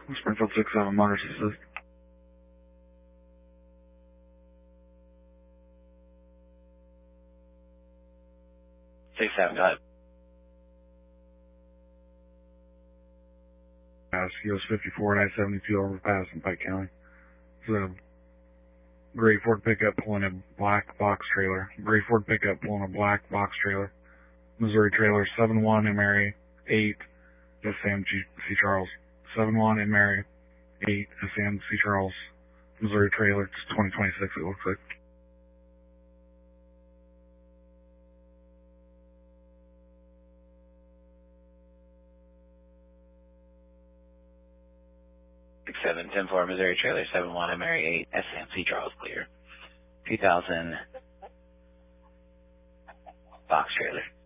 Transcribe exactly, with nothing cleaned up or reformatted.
Springfield six seven Motors Assist. six seven, go ahead. Pass U S fifty-four and I seventy-two overpass in Pike County. It's a gray Ford pickup pulling a black box trailer. Gray Ford pickup pulling a black box trailer. Missouri trailer seven one M Mary eight S M C Charles. seven one M Mary eight S M C Charles. Missouri trailer. It's twenty twenty-six it looks like. six seven ten four Missouri trailer seven one M Mary eight S M C Charles clear. two thousand box trailer.